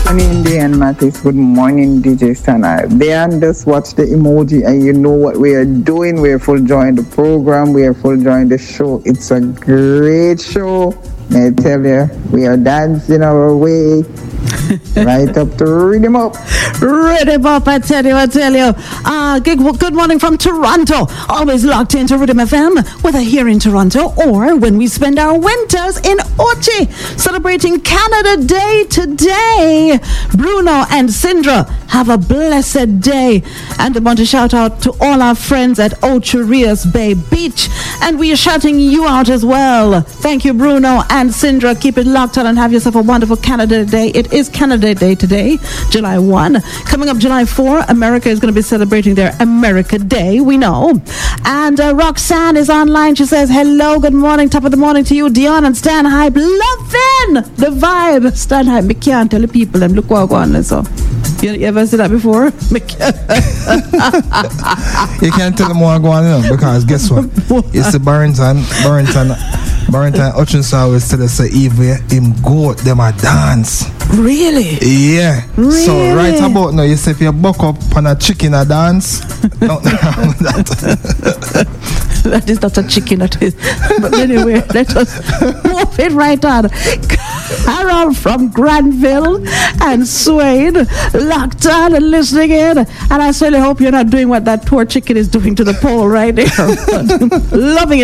morning, Dan Mattis. Good morning, DJ Stana. Dan, just watch the emoji and you know what we are doing. We are full enjoying the program. We are full enjoying the show. It's a great show. May I tell you, we are dancing our way right up to Rhythm Up. Rhythm Up, I tell you. Good morning from Toronto. Always locked into Rhythm FM, whether here in Toronto or when we spend our winters in Ochi. Celebrating Canada Day today. Bruno and Sindra, have a blessed day. And I want to shout out to all our friends at Ocherias Bay Beach. And we are shouting you out as well. Thank you, Bruno and Sindra. Keep it locked on and have yourself a wonderful Canada Day. It is Canada Day today, July 1. Coming up July 4, America is going to be celebrating their America Day, we know. And Roxanne is online. She says, hello, good morning, top of the morning to you, Dion and Stan Hype. Loving the vibe. Stan Hype, me can't tell the people, them look what go on, so. You ever see that before? You can't tell them what go on, because guess what? It's the Barrington Hutchinson always tell us that if him go, them a dance. Really? Yeah. Really? So right about now, you say if you buck up on a chicken a dance, nothing wrong with that. That is not a chicken, that is. But anyway, let us move it right on. Carol from Granville and Swain, locked on and listening in. And I certainly hope you're not doing what that poor chicken is doing to the pole right there. Loving it.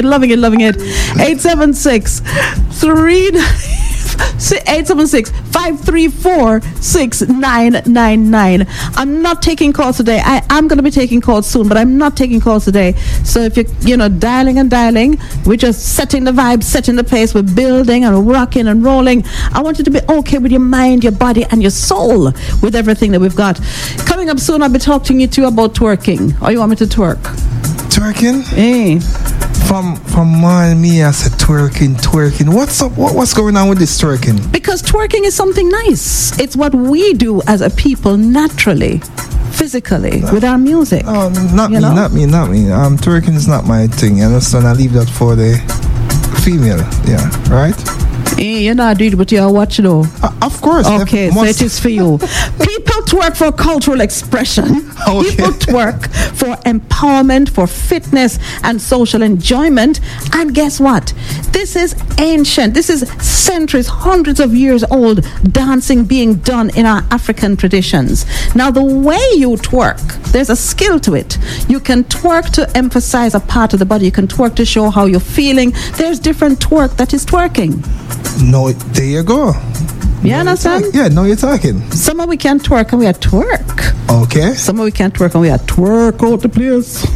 876-534-6999. I'm not taking calls today. I am going to be taking calls soon, but I'm not taking calls today. So if you're dialing, we're just setting the vibe, setting the pace. We're building and rocking and rolling. I want you to be okay with your mind, your body, and your soul with everything that we've got. Coming up soon, I'll be talking to you about twerking. Or you want me to twerk? Twerking? Hey. From me, I said twerking. What's up? What's going on with this twerking? Because twerking is something nice. It's what we do as a people naturally, physically, with our music. Oh, not me. Twerking is not my thing. You understand? I leave that for the female. Yeah, right? You're not doing it, but you're watching though. Of course. Okay, so it is for you. People twerk for cultural expression. Okay. People twerk for empowerment, for fitness and social enjoyment. And guess what? This is ancient. This is centuries, hundreds of years old dancing being done in our African traditions. Now, the way you twerk, there's a skill to it. You can twerk to emphasize a part of the body. You can twerk to show how you're feeling. There's different twerk that is twerking. No, there you go. You understand? Yeah, no, you're talking. Some of we can't twerk and we are twerk. Okay. Some of we can't twerk and we are twerk out the place.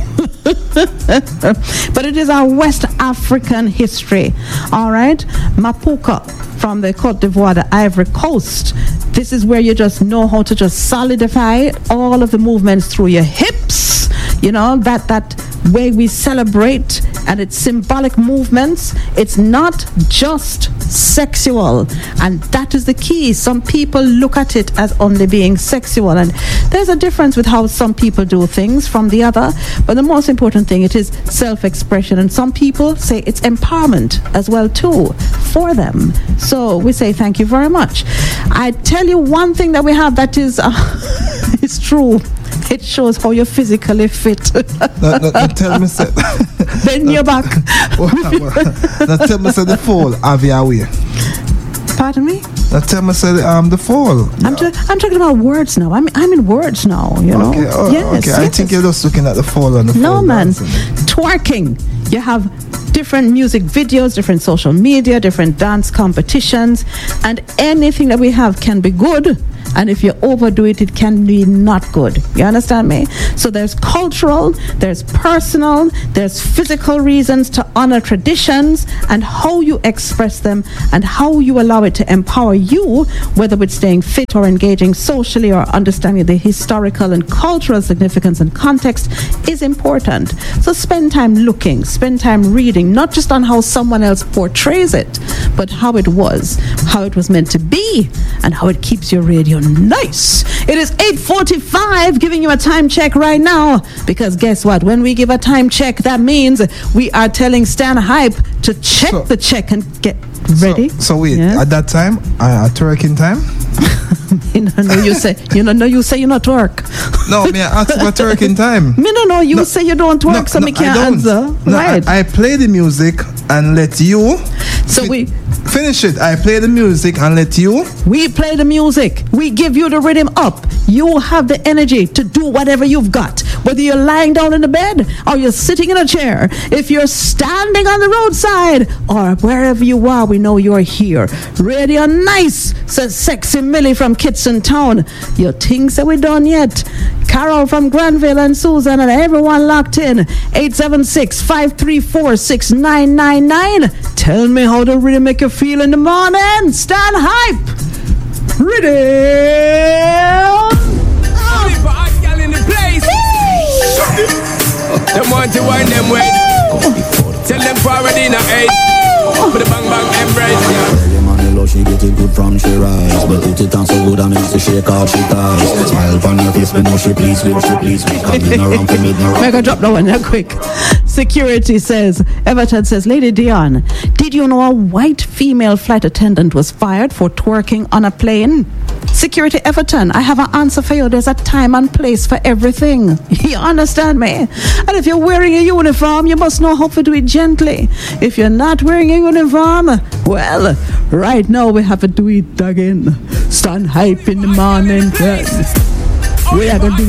But it is our West African history. All right? Mapuka from the Côte d'Ivoire, the Ivory Coast. This is where you just know how to just solidify all of the movements through your hips. You know, that way we celebrate, and it's symbolic movements. It's not just sexual, and that is the key. Some people look at it as only being sexual, and there's a difference with how some people do things from the other. But the most important thing, it is self-expression, and some people say it's empowerment as well too for them. So we say thank you very much. I tell you one thing that we have that is it's true. It shows how you're physically fit. Now tell me, say, bend your back. Now tell me, say the fall have your way. Pardon me? Now tell me, say the fall. I'm talking about words now. I'm in words now. You know. Okay. Oh, yes, okay. yes. I think you're just looking at the fall and the fall. No, man. Dancing. Twerking. You have different music videos, different social media, different dance competitions, and anything that we have can be good. And if you overdo it, it can be not good. You understand me? So there's cultural, there's personal, there's physical reasons to honor traditions and how you express them and how you allow it to empower you, whether with staying fit or engaging socially or understanding the historical and cultural significance and context is important. So spend time looking, spend time reading, not just on how someone else portrays it, but how it was meant to be, and how it keeps your radio nice. It is 8:45, giving you a time check right now, because guess what? When we give a time check, that means we are telling Stan Hype to check the check and get ready. So wait, at that time, at twerking time? No, you say you not work. No, me I ask for twerking time. Me no, you say you don't work, so me can't answer. No, right. I play the music and let you. So we finish it. I play the music and let you. We play the music. We give you the rhythm up. You have the energy to do whatever you've got. Whether you're lying down in the bed or you're sitting in a chair. If you're standing on the roadside or wherever you are, we know you're here. Radio Nice, says Sexy Millie from Kitson Town. Your things that we done yet. Carol from Granville and Susan and everyone locked in. 876-534-6999. Tell me how the rhythm make you feel in the morning. Stand hype. Rhythm. Them want to wind them way. Tell them forward in a eight. Put a bang bang embrace. She get it good from she rise, but put it on so good I makes the shake off she ties. Smile upon her face, but no she please me, coming around for me. Make a drop that one real quick. Security says, Everton says, Lady Dion, did you know a white female flight attendant was fired for twerking on a plane? Security Everton, I have an answer for you. There's a time and place for everything. You understand me? And if you're wearing a uniform, you must know how to do it gently. If you're not wearing a uniform, well, right now we have to do it again. Stand hype in the morning. We are going to do